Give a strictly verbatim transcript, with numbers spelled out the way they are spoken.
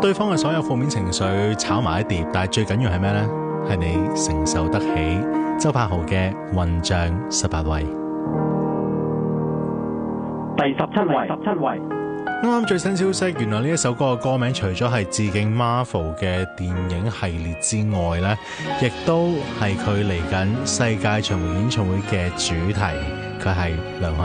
對方嘅所有負面情緒炒埋一碟，但係最緊要係咩呢？係你承受得起。周柏豪嘅《混帳十八位》。 第十七位，十七位。 啱啱最新消息，原來呢一首歌嘅歌名除咗係致敬 Marvel 嘅電影系列之外呢，亦都係佢嚟緊世界巡迴演唱會嘅主題。佢係梁漢